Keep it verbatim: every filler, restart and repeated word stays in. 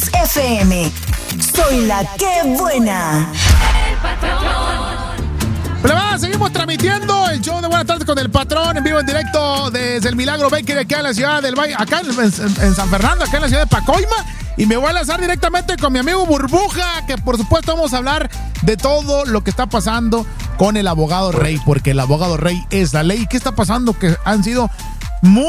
F M. Soy la que buena. El patrón. Plebada, seguimos transmitiendo el show de Buenas Tardes con el Patrón en vivo en directo desde el Milagro Bakery acá en la ciudad del Valle, acá en, en, en San Fernando, acá en la ciudad de Pacoima. Y me voy a lanzar directamente con mi amigo Burbuja, que por supuesto vamos a hablar de todo lo que está pasando con el abogado Rey, porque el abogado Rey es la ley. ¿Qué está pasando? Que han sido muy